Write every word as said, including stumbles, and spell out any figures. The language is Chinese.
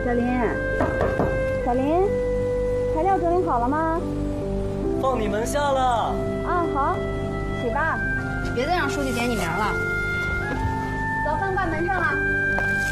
小林，小林，材料整理好了吗？ 放你门下了。 啊，好，起吧。 别再让书记点你名了。 早饭挂门上了。